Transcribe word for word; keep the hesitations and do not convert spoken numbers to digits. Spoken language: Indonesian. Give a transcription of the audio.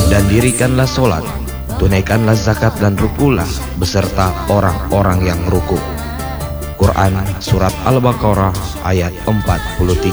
Dan dirikanlah solat, tunaikanlah zakat dan rukulah beserta orang-orang yang ruku. Quran Surat Al-Baqarah ayat empat puluh tiga.